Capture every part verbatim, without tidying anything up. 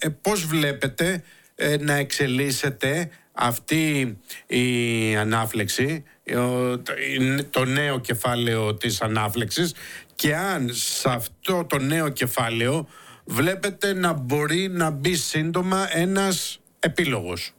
ε, πώς βλέπετε ε, να εξελίσσεται αυτή η ανάφλεξη, το νέο κεφάλαιο της ανάφλεξης, και αν σε αυτό το νέο κεφάλαιο βλέπετε να μπορεί να μπει σύντομα ένας επίλογος?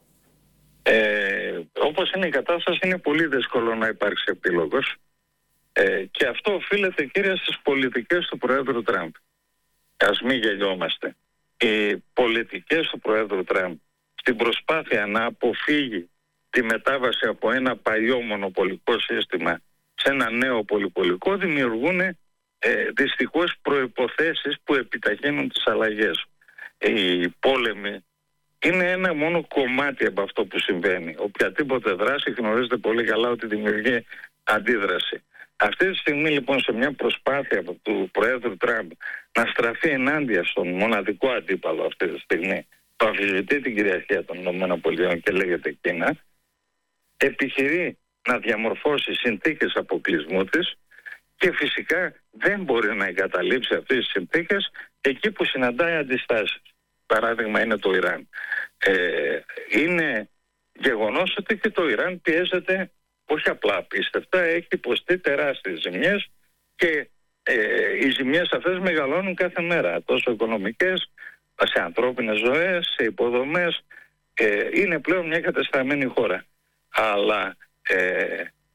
Ε, όπως είναι η κατάσταση, είναι πολύ δύσκολο να υπάρξει επίλογος, ε, και αυτό οφείλεται, κύριε, στις πολιτικές του Προέδρου Τραμπ. Ας μην γελιόμαστε. Οι πολιτικές του Προέδρου Τραμπ, στην προσπάθεια να αποφύγει τη μετάβαση από ένα παλιό μονοπολικό σύστημα σε ένα νέο πολυπολικό, δημιουργούν ε, δυστυχώς προϋποθέσεις που επιταχύνουν τις αλλαγές. Οι πόλεμοι είναι ένα μόνο κομμάτι από αυτό που συμβαίνει. Οποιαδήποτε δράση, γνωρίζετε πολύ καλά ότι δημιουργεί αντίδραση. Αυτή τη στιγμή, λοιπόν, σε μια προσπάθεια του Προέδρου Τραμπ να στραφεί ενάντια στον μοναδικό αντίπαλο αυτή τη στιγμή, που αμφισβητεί την κυριαρχία των ΗΠΑ και λέγεται Κίνα, επιχειρεί να διαμορφώσει συνθήκες αποκλεισμού της, και φυσικά δεν μπορεί να εγκαταλείψει αυτές τις συνθήκες εκεί που συναντάει αντιστάσεις. Παράδειγμα είναι το Ιράν. Ε, είναι γεγονός ότι και το Ιράν πιέζεται, όχι απλά απίστευτα, έχει υποστεί τεράστιες ζημιές, και ε, οι ζημιές αυτές μεγαλώνουν κάθε μέρα, τόσο οικονομικές, σε ανθρώπινες ζωές, σε υποδομές. Ε, είναι πλέον μια κατεστραμμένη χώρα. Αλλά ε,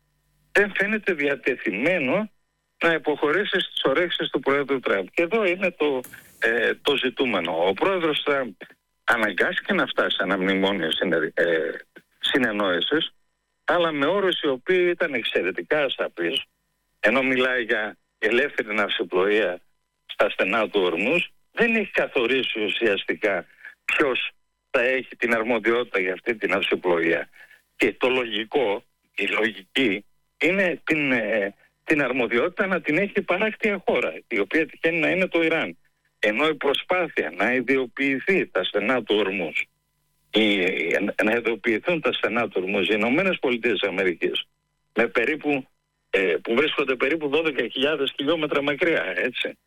δεν φαίνεται διατεθειμένο να υποχωρήσει στις ορέξεις του Πρόεδρου Τραμπ. Και εδώ είναι το, ε, το ζητούμενο. Ο Πρόεδρος Τραμπ αναγκάστηκε να φτάσει σε ένα μνημόνιο συνε, ε, συνεννόησης, αλλά με όρους οι οποίοι ήταν εξαιρετικά ασαφείς, ενώ μιλάει για ελεύθερη ναυσιπλοεία στα στενά του Ορμούς, δεν έχει καθορίσει ουσιαστικά ποιος θα έχει την αρμοδιότητα για αυτή την ναυσιπλοεία. Και το λογικό, η λογική, είναι την, ε, την αρμοδιότητα να την έχει η παράκτια χώρα, η οποία τυχαίνει να είναι το Ιράν. Ενώ η προσπάθεια να ιδιοποιηθεί τα στενά του Ορμούς, η, να ιδιοποιηθούν τα στενά του Ορμούς οι Ηνωμένες Πολιτείες Αμερικής, με περίπου, ε, που βρίσκονται περίπου δώδεκα χιλιάδες χιλιόμετρα μακριά, έτσι,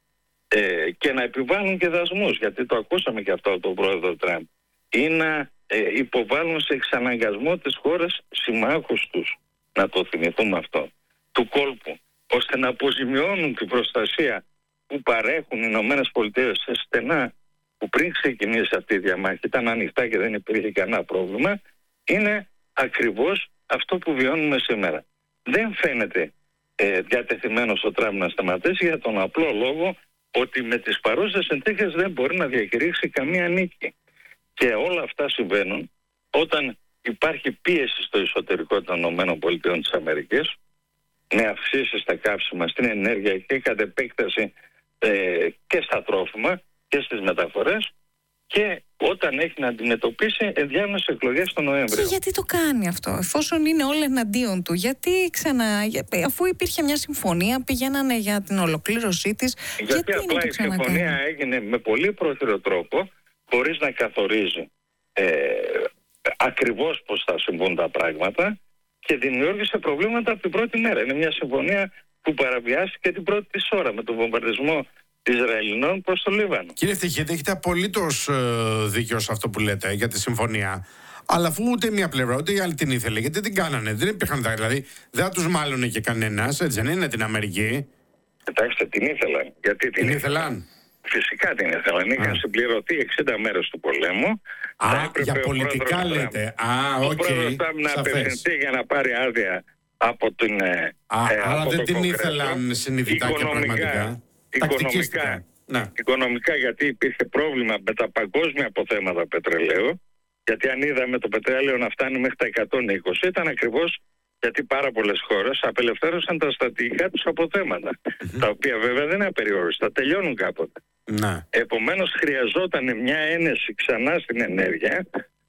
ε, και να επιβάλλουν και δασμούς, γιατί το ακούσαμε και αυτό από τον Πρόεδρο Τραμπ, ή να ε, υποβάλλουν σε εξαναγκασμό τις χώρες συμμάχους τους, να το θυμηθούμε αυτό, του κόλπου, ώστε να αποζημιώνουν την προστασία που παρέχουν οι Ηνωμένες Πολιτείες σε στενά που πριν ξεκινήσει αυτή η διαμάχη ήταν ανοιχτά και δεν υπήρχε κανένα πρόβλημα, είναι ακριβώς αυτό που βιώνουμε σήμερα. Δεν φαίνεται ε, διατεθειμένος ο Τραμπ να σταματήσει, για τον απλό λόγο ότι με τις παρούσες συνθήκες δεν μπορεί να διακηρύξει καμία νίκη. Και όλα αυτά συμβαίνουν όταν υπάρχει πίεση στο εσωτερικό των ΗΠΑ, με αυξήσεις στα καύσιμα, στην ενέργεια και κατ' επέκταση ε, και στα τρόφιμα και στις μεταφορές, και όταν έχει να αντιμετωπίσει ενδιάμεσες εκλογές τον Νοέμβριο. Και γιατί το κάνει αυτό, εφόσον είναι όλα εναντίον του? Γιατί ξανά, αφού υπήρχε μια συμφωνία, πηγαίνανε για την ολοκλήρωσή της, γιατί, γιατί απλά η συμφωνία έγινε με πολύ πρόχειρο τρόπο, χωρίς να καθορίζει ε, ακριβώς πώς θα συμβούν τα πράγματα, και δημιούργησε προβλήματα από την πρώτη μέρα. Είναι μια συμφωνία που παραβιάστηκε την πρώτη της ώρα με τον βομβαρδισμό Ισραηλινών προς το Λίβανο. Κύριε Φτυχέτη, έχετε απολύτως ε, δίκιο σε αυτό που λέτε για τη συμφωνία. Αλλά αφού ούτε μία πλευρά ούτε η άλλη την ήθελε, γιατί την κάνανε? Δεν υπήρχαν τα, δηλαδή δεν θα τους μάλωνε και κανένας, έτσι δεν είναι, την Αμερική? Κοιτάξτε, την ήθελαν. Γιατί την, την ήθελαν? Φυσικά την ήθελαν. Είχαν συμπληρωθεί εξήντα μέρες του πολέμου. Α, για πολιτικά λέτε. Α, οκ. Ο πρόεδρος Τραμπ να απευθυνθεί για να πάρει άδεια από την. Α, ε, αλλά δεν την ήθελαν συνειδητά και πραγματικά. Οικονομικά, οικονομικά, γιατί υπήρχε πρόβλημα με τα παγκόσμια αποθέματα πετρελαίου. Γιατί αν είδαμε το πετρέλαιο να φτάνει μέχρι τα εκατόν είκοσι, ήταν ακριβώς γιατί πάρα πολλές χώρες απελευθέρωσαν τα στρατηγικά τους αποθέματα. Mm-hmm. Τα οποία βέβαια δεν είναι απεριόριστα, τελειώνουν κάποτε. Mm-hmm. Επομένως χρειαζόταν μια ένεση ξανά στην ενέργεια,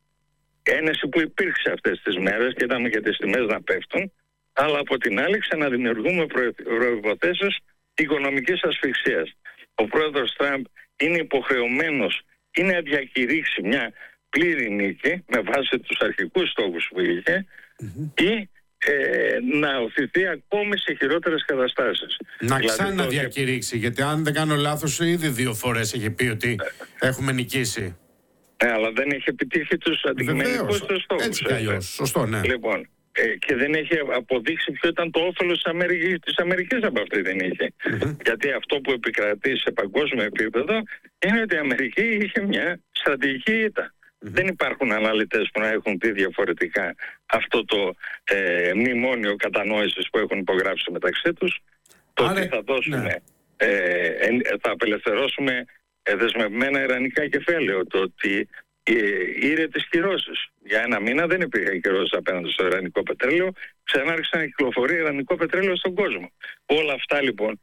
ένεση που υπήρξε αυτές τις μέρες και είδαμε και τις τιμές να πέφτουν, αλλά από την άλλη ξαναδημιουργούμε προϋποθέσεις οικονομικής ασφυξίας. Ο πρόεδρος Τραμπ είναι υποχρεωμένος ή να διακηρύξει μια πλήρη νίκη με βάση τους αρχικούς στόχους που είχε, mm-hmm. ή ε, να οθηθεί ακόμη σε χειρότερες καταστάσεις. Να δηλαδή, ξαναδιακηρύξει, το... γιατί αν δεν κάνω λάθος ήδη δύο φορές έχει πει ότι ε, έχουμε νικήσει. Ναι, αλλά δεν έχει επιτύχει τους αντικειμενικούς τους στόχους. Έτσι κι αλλιώς, σωστό, ναι. Λοιπόν, ε, και δεν έχει αποδείξει ποιο ήταν το όφελος της Αμερικής, της Αμερικής από αυτή την είχε. Mm-hmm. Γιατί αυτό που επικρατεί σε παγκόσμιο επίπεδο είναι ότι η Αμερική είχε μια στρατηγική ήττα. Mm-hmm. Δεν υπάρχουν αναλυτές που να έχουν πει διαφορετικά αυτό το ε, μνημόνιο κατανόησης που έχουν υπογράψει μεταξύ τους. Το Άρα, ότι θα δώσουμε, ναι. ε, ε, θα απελευθερώσουμε ε, δεσμευμένα ιρανικά κεφάλαιο. Το ότι ήρε τις κυρώσεις. Για ένα μήνα δεν υπήρχαν κυρώσεις απέναντι στο ιρανικό πετρέλαιο. Ξανά άρχισε να κυκλοφορεί ιρανικό πετρέλαιο στον κόσμο. Όλα αυτά λοιπόν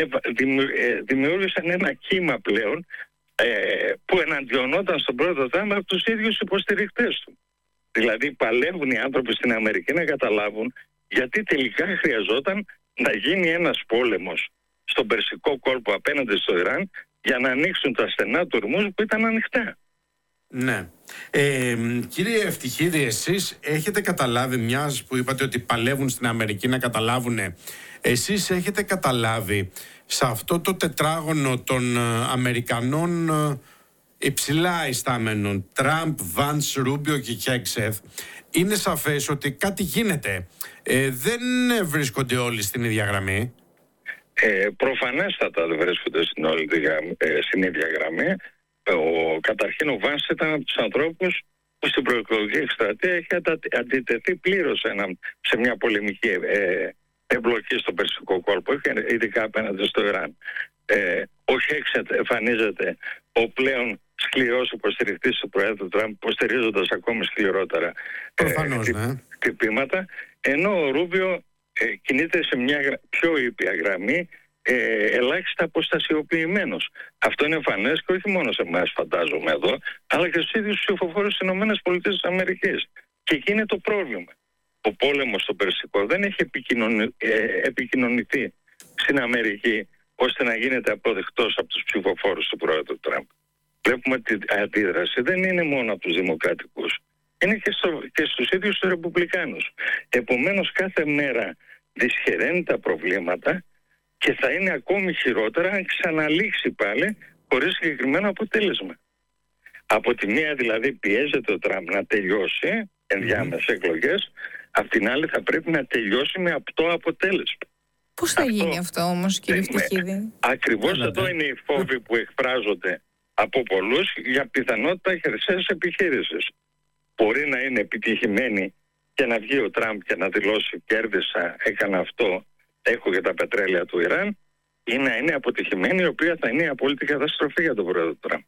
δημιούργησαν ένα κύμα πλέον ε, που εναντιονόταν στον πρώτο Τραμπ από τους ίδιους υποστηρικτές του. Δηλαδή παλεύουν οι άνθρωποι στην Αμερική να καταλάβουν γιατί τελικά χρειαζόταν να γίνει ένας πόλεμος στον Περσικό κόλπο απέναντι στο Ιράν για να ανοίξουν τα στενά του ορμούς που ήταν ανοιχτά. Ναι. Ε, κύριε Ευτυχίδη, εσείς έχετε καταλάβει, μιας που είπατε ότι παλεύουν στην Αμερική να καταλάβουν, εσείς έχετε καταλάβει σε αυτό το τετράγωνο των Αμερικανών υψηλά ιστάμενων, Τραμπ, Βάνς, Ρούμπιο και Χέξεθ, είναι σαφές ότι κάτι γίνεται. Ε, δεν βρίσκονται όλοι στην ίδια γραμμή. Ε, προφανέστατα δεν βρίσκονται στην, όλη, ε, στην ίδια γραμμή. Ο, καταρχήν ο Βάνς ήταν από τους ανθρώπους που στην προεκλογική εκστρατεία έχει αντιτεθεί πλήρως σε μια πολεμική ε, εμπλοκή στο Περσικό κόλπο, ειδικά απέναντι στο Ιράν. Ε, ο Χέξετ εμφανίζεται ο πλέον σκληρός υποστηρικτής του Προέδρου Τραμπ, υποστηρίζοντας ακόμη σκληρότερα Προφανώς, ε, ναι. χτυπήματα, ενώ ο Ρούμπιο ε, κινείται σε μια πιο ήπια γραμμή, Ε, ελάχιστα αποστασιοποιημένος. Αυτό είναι εμφανές και όχι μόνο σε εμάς, φαντάζομαι εδώ, αλλά και στους ίδιους ψηφοφόρους στις ΗΠΑ. Και εκεί είναι το πρόβλημα. Ο πόλεμος στο Περσικό δεν έχει επικοινωνη, ε, επικοινωνηθεί στην Αμερική ώστε να γίνεται αποδεκτός από τους ψηφοφόρους του Πρόεδρου Τραμπ. Βλέπουμε ότι η αντίδραση δεν είναι μόνο από τους δημοκρατικούς, είναι και, στο, και στους ίδιους τους ρεπουμπλικάνους. Επομένως κάθε μέρα δυσχεραίνει τα προβλήματα και θα είναι ακόμη χειρότερα αν ξαναλήξει πάλι χωρίς συγκεκριμένο αποτέλεσμα. Από τη μία δηλαδή πιέζεται ο Τραμπ να τελειώσει ενδιάμεσες mm. εκλογές, απ' την άλλη θα πρέπει να τελειώσει με απτό αποτέλεσμα. Πώς θα αυτό, γίνει αυτό όμως, κύριε Ευτυχίδη? Ακριβώς εδώ είναι οι φόβοι που εκφράζονται από πολλούς για πιθανότητα χερσαίας επιχείρησης. Μπορεί να είναι επιτυχημένη και να βγει ο Τραμπ και να δηλώσει κέρδισα, έκανα αυτό, έχω για τα πετρέλαια του Ιράν, ή να είναι αποτυχημένη, η οποία θα είναι η απόλυτη καταστροφή για τον πρόεδρο Τραμπ.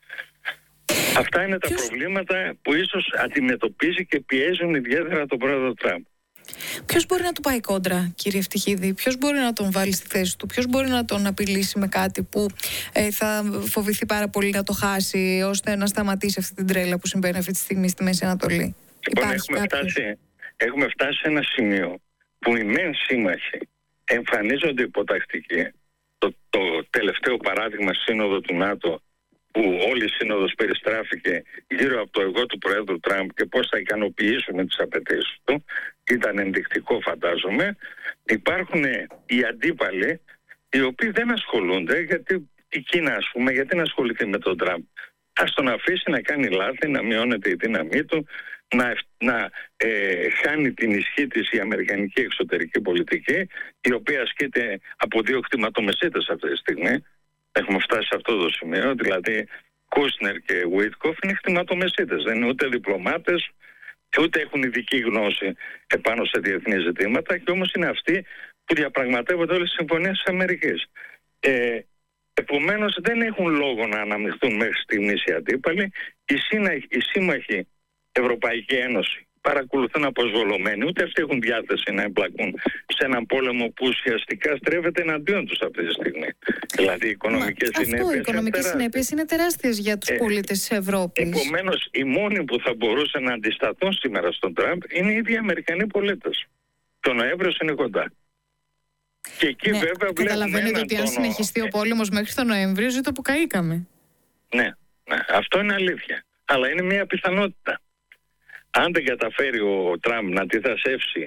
Αυτά είναι τα Ποιος... προβλήματα που ίσως αντιμετωπίζει και πιέζουν ιδιαίτερα τον πρόεδρο Τραμπ. Ποιος μπορεί να του πάει κόντρα, κύριε Ευτυχίδη? Ποιος μπορεί να τον βάλει στη θέση του? Ποιος μπορεί να τον απειλήσει με κάτι που ε, θα φοβηθεί πάρα πολύ να το χάσει, ώστε να σταματήσει αυτή την τρέλα που συμβαίνει αυτή τη στιγμή στη Μέση Ανατολή? Λοιπόν, Υπάρχει έχουμε, φτάσει, έχουμε φτάσει σε ένα σημείο που οι μεν σύμμαχοι εμφανίζονται υποτακτικοί. Το, το τελευταίο παράδειγμα σύνοδο του ΝΑΤΟ, που όλη η σύνοδος περιστράφηκε γύρω από το εγώ του Προέδρου Τραμπ και πώς θα ικανοποιήσουμε τις απαιτήσεις του, ήταν ενδεικτικό φαντάζομαι. Υπάρχουν οι αντίπαλοι οι οποίοι δεν ασχολούνται, γιατί η Κίνα ας πούμε, γιατί να ασχοληθεί με τον Τραμπ? Ας τον αφήσει να κάνει λάθη, να μειώνεται η δύναμή του, να, να ε, χάνει την ισχύ της η αμερικανική εξωτερική πολιτική, η οποία ασκείται από δύο κτηματομεσίτες αυτή τη στιγμή. Έχουμε φτάσει σε αυτό το σημείο, δηλαδή Κούσνερ και Βουίτκοφ είναι κτηματομεσίτες, δεν είναι ούτε διπλωμάτες, ούτε έχουν ειδική γνώση επάνω σε διεθνή ζητήματα, και όμως είναι αυτοί που διαπραγματεύονται όλες τις συμφωνίες της Αμερικής. Ε, Επομένως δεν έχουν λόγο να αναμειχθούν μέχρι στιγμής οι αντίπαλοι. Οι, σύνα, οι σύμμαχοι Ευρωπαϊκή Ένωση παρακολουθούν αποσβολωμένοι, ούτε αυτοί έχουν διάθεση να εμπλακούν σε έναν πόλεμο που ουσιαστικά στρέφεται εναντίον τους αυτή τη στιγμή. Δηλαδή οι οικονομικές συνέπειες. Αυτό, οι οικονομικές συνέπειες είναι τεράστιες για τους ε, πολίτες της Ευρώπης. Επομένως οι μόνοι που θα μπορούσαν να αντισταθούν σήμερα στον Τραμπ είναι οι ίδιοι Αμερικανοί πολίτες. Το Νοέμβριο είναι κοντά. Και εκεί ναι, βέβαια καταλαβαίνετε ότι αν τόνο... συνεχιστεί ο πόλεμος μέχρι τον Νοέμβριο, ζήτω που καήκαμε. Ναι, ναι, αυτό είναι αλήθεια. Αλλά είναι μια πιθανότητα. Αν δεν καταφέρει ο Τραμπ να αντιδρασεύσει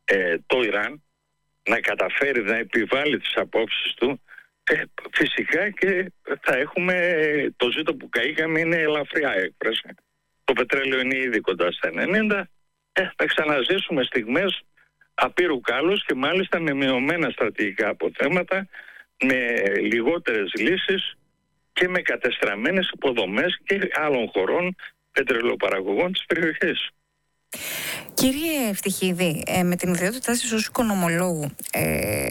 ε, το Ιράν να καταφέρει να επιβάλλει τις απόψεις του, ε, φυσικά και θα έχουμε, το ζήτο που καήκαμε είναι ελαφριά έκφραση. Το πετρέλαιο είναι ήδη κοντά στα ενενήντα, ε, θα ξαναζήσουμε στιγμές απείρου κάλους και μάλιστα με μειωμένα στρατηγικά αποθέματα, με λιγότερες λύσεις και με κατεστραμμένες υποδομές και άλλων χωρών πετρελαιοπαραγωγών της περιοχής. Κύριε Ευτυχίδη, ε, με την ιδιότητά σας ως οικονομολόγου, ε,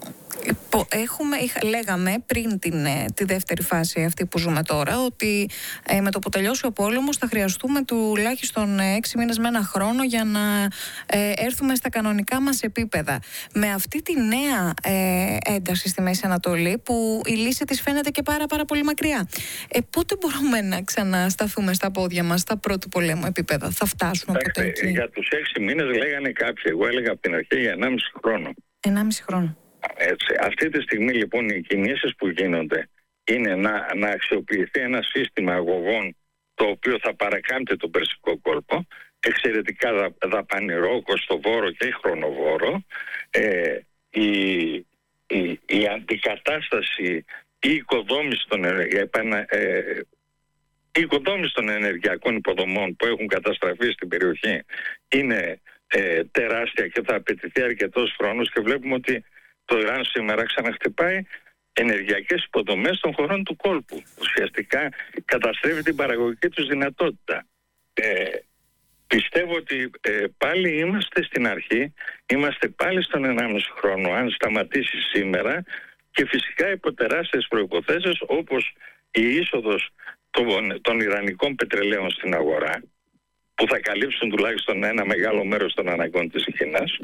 Έχουμε, λέγαμε πριν την, τη δεύτερη φάση αυτή που ζούμε τώρα ότι ε, με το που τελειώσει ο πόλεμος θα χρειαστούμε τουλάχιστον έξι μήνες με ένα χρόνο για να ε, έρθουμε στα κανονικά μας επίπεδα. Με αυτή τη νέα ε, ένταση στη Μέση Ανατολή που η λύση της φαίνεται και πάρα πάρα πολύ μακριά, ε, πότε μπορούμε να ξανασταθούμε στα πόδια μας στα πρώτου πολέμου επίπεδα? Θα φτάσουμε ποτέ εκεί? Για τους έξι μήνες λέγανε κάποιοι, εγώ έλεγα από την αρχή για ενάμιση χρόνο. ενάμιση χρόνο. Έτσι. Αυτή τη στιγμή λοιπόν οι κινήσεις που γίνονται είναι να, να αξιοποιηθεί ένα σύστημα αγωγών το οποίο θα παρακάμπτει τον Περσικό κόλπο, εξαιρετικά δα, δαπανηρό, κοστοβόρο και χρονοβόρο. Ε, η, η, η αντικατάσταση, η οικοδόμηση των, ε, ε, η οικοδόμηση των ενεργειακών υποδομών που έχουν καταστραφεί στην περιοχή είναι ε, τεράστια και θα απαιτηθεί αρκετός χρόνος, και βλέπουμε ότι το Ιράν σήμερα ξαναχτυπάει ενεργειακές υποδομές των χωρών του κόλπου. Ουσιαστικά καταστρέφει την παραγωγική τους δυνατότητα. Ε, πιστεύω ότι ε, πάλι είμαστε στην αρχή, είμαστε πάλι στον ενάμιση χρόνο, αν σταματήσει σήμερα, και φυσικά υπό τεράστιες προϋποθέσεις όπως η είσοδος των, των ιρανικών πετρελαίων στην αγορά, που θα καλύψουν τουλάχιστον ένα μεγάλο μέρος των αναγκών της Κίνας,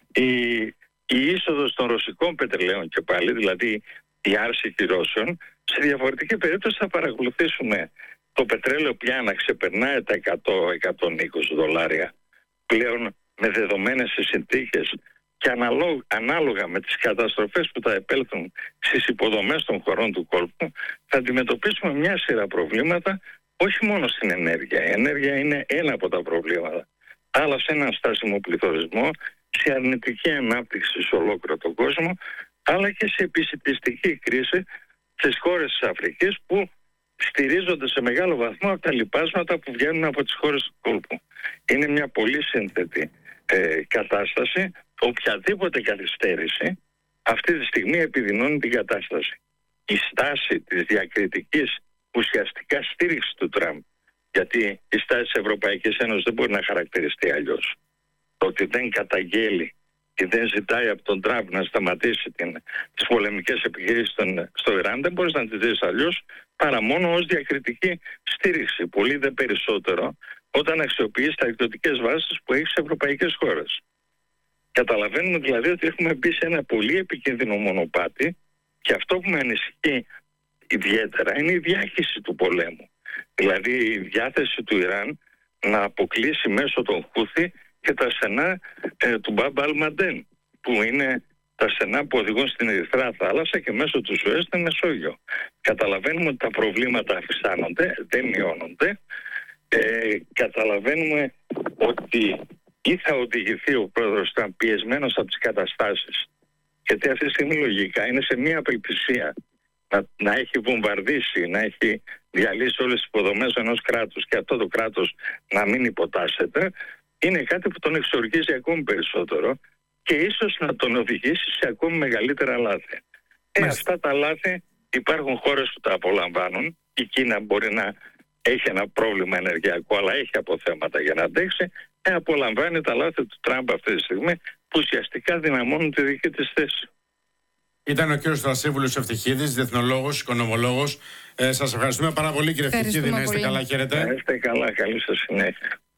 η η είσοδος των ρωσικών πετρελαίων και πάλι, δηλαδή η άρση κυρώσεων. Σε διαφορετική περίπτωση θα παρακολουθήσουμε το πετρέλαιο πια να ξεπερνάει τα εκατό με εκατόν είκοσι δολάρια πλέον, με δεδομένες τις συνθήκες και ανάλογα με τις καταστροφές που θα επέλθουν στις υποδομές των χωρών του κόλπου, θα αντιμετωπίσουμε μια σειρά προβλήματα, όχι μόνο στην ενέργεια. Η ενέργεια είναι ένα από τα προβλήματα, αλλά σε έναν στάσιμο πληθωρισμό, σε αρνητική ανάπτυξη σε ολόκληρο τον κόσμο, αλλά και σε επισιτιστική κρίση στις χώρες της Αφρικής, που στηρίζονται σε μεγάλο βαθμό από τα λιπάσματα που βγαίνουν από τις χώρες του κόλπου. Είναι μια πολύ σύνθετη ε, κατάσταση. Οποιαδήποτε καθυστέρηση αυτή τη στιγμή επιδεινώνει την κατάσταση. Η στάση της διακριτικής ουσιαστικά στήριξη του Τραμπ, γιατί η στάση της Ευρωπαϊκής Ένωσης δεν μπορεί να χαρακτηριστεί αλλιώς. Το ότι δεν καταγγέλει και δεν ζητάει από τον Τραμπ να σταματήσει την, τις πολεμικές επιχειρήσεις στο Ιράν, δεν μπορείς να τις δεις αλλιώς παρά μόνο ως διακριτική στήριξη. Πολύ δε περισσότερο όταν αξιοποιείς τα εκδοτικές βάσεις που έχει σε ευρωπαϊκές χώρες. Καταλαβαίνουμε δηλαδή ότι έχουμε μπει σε ένα πολύ επικίνδυνο μονοπάτι, και αυτό που με ανησυχεί ιδιαίτερα είναι η διάχυση του πολέμου. Δηλαδή η διάθεση του Ιράν να αποκλείσει μέσω των Χούθη και τα στενά ε, του Μπαμπ Αλ-Μαντέν, που είναι τα στενά που οδηγούν στην Ερυθρά Θάλασσα και μέσω του Σουέζ στην Μεσόγειο. Καταλαβαίνουμε ότι τα προβλήματα αυξάνονται, δεν μειώνονται. Ε, καταλαβαίνουμε ότι ή θα οδηγηθεί ο πρόεδρος Τραμπ πιεσμένος από τις καταστάσεις, γιατί αυτή τη στιγμή λογικά είναι σε μια απελπισία να, να έχει βομβαρδίσει, να έχει διαλύσει όλες τις υποδομές ενός κράτους και αυτό το κράτος να μην υποτάσσεται, είναι κάτι που τον εξοργίζει ακόμη περισσότερο και ίσως να τον οδηγήσει σε ακόμη μεγαλύτερα λάθη. Ε, αυτά τα λάθη υπάρχουν χώρες που τα απολαμβάνουν. Η Κίνα μπορεί να έχει ένα πρόβλημα ενεργειακό, αλλά έχει αποθέματα για να αντέξει. Ε, απολαμβάνει τα λάθη του Τραμπ αυτή τη στιγμή, που ουσιαστικά δυναμώνουν τη δική της θέση. Ήταν ο κύριος Θρασίβουλος Ευτυχίδης, διεθνολόγος, οικονομολόγος. Ε, σας ευχαριστούμε πάρα πολύ, κύριε Ευτυχίδη. Να είστε καλά, χαίρετε. Να είστε καλά, καλή σας συνέχεια.